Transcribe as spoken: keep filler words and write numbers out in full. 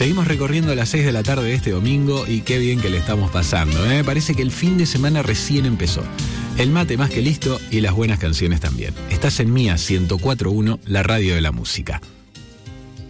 Seguimos recorriendo las seis de la tarde de este domingo y qué bien que le estamos pasando, ¿eh? Parece que el fin de semana recién empezó. El mate más que listo y las buenas canciones también. Estás en Mía ciento cuatro punto uno, la radio de la música.